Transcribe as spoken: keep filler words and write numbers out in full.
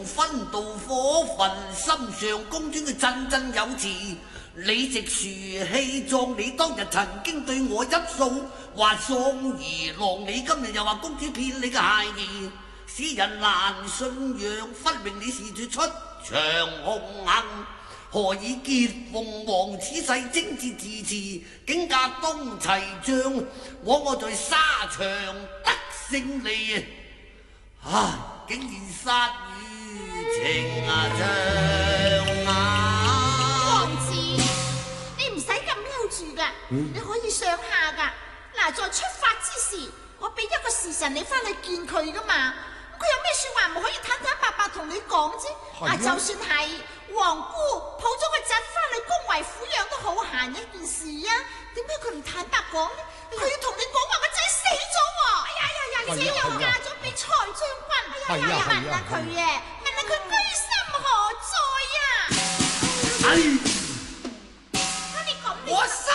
分到火焚，心上公尊佢振振有詞。李直樹氣壯，你當日曾經對我一訴，話喪兒郎，你今日又話公主騙你嘅孩兒，使人難信仰。分明你是住出場紅杏，何以結鳳凰？此世精節自持，境界東齊將，我我在沙場得勝利。唉，竟然殺於情啊長啊！ 王子，你唔使咁嬲住噶，你可以上下噶。嗱，在出發之時，我俾一個時辰你翻去見佢噶嘛。佢有咩說話唔可以坦坦白白同你講啫？啊，就算係皇姑抱咗個侄翻去宮闈撫養都好閒一件事啊，點解佢唔坦白講呢？佢要同你講話個仔死咗喎！哎呀呀呀，而且又嫁咗俾蔡將軍。哎呀呀，問下佢啊，問下佢居心何在啊？ 哎， 你咁我